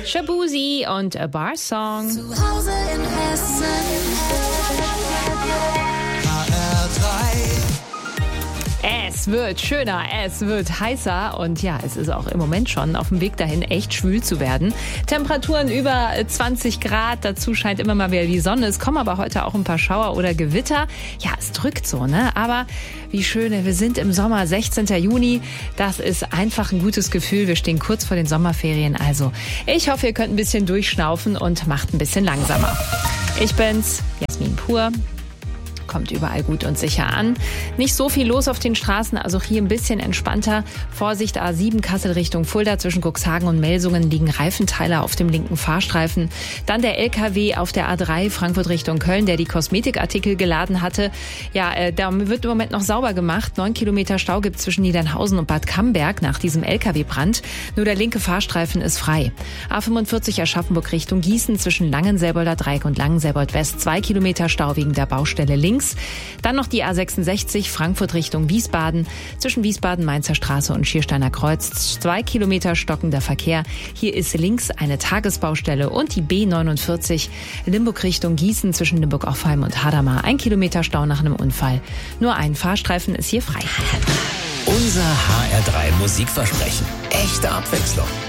Shabuzi und A Bar Song. Zu Hause in Hessen. Es wird schöner, es wird heißer und ja, es ist auch im Moment schon auf dem Weg dahin, echt schwül zu werden. Temperaturen über 20 Grad, dazu scheint immer mal wieder die Sonne. Es kommen aber heute auch ein paar Schauer oder Gewitter. Ja, es drückt so, ne? Aber wie schön, wir sind im Sommer, 16. Juni. Das ist einfach ein gutes Gefühl. Wir stehen kurz vor den Sommerferien. Also ich hoffe, ihr könnt ein bisschen durchschnaufen und macht ein bisschen langsamer. Ich bin's, Jasmin Pur. Kommt überall gut und sicher an. Nicht so viel los auf den Straßen, also hier ein bisschen entspannter. Vorsicht, A7 Kassel Richtung Fulda, zwischen Cuxhagen und Melsungen liegen Reifenteile auf dem linken Fahrstreifen. Dann der LKW auf der A3 Frankfurt Richtung Köln, der die Kosmetikartikel geladen hatte. Ja, da wird im Moment noch sauber gemacht. 9 Kilometer Stau gibt es zwischen Niedernhausen und Bad Camberg nach diesem LKW-Brand. Nur der linke Fahrstreifen ist frei. A45 Aschaffenburg Richtung Gießen, zwischen Langenselbolder Dreieck und Langenselbold West 2 Kilometer Stau wegen der Baustelle links. Dann noch die A66 Frankfurt Richtung Wiesbaden. Zwischen Wiesbaden-Mainzer Straße und Schiersteiner Kreuz 2 Kilometer stockender Verkehr. Hier ist links eine Tagesbaustelle und die B49 Limburg Richtung Gießen zwischen Limburg-Offheim und Hadamar. 1 Kilometer Stau nach einem Unfall. Nur ein Fahrstreifen ist hier frei. Unser HR3 Musikversprechen. Echte Abwechslung.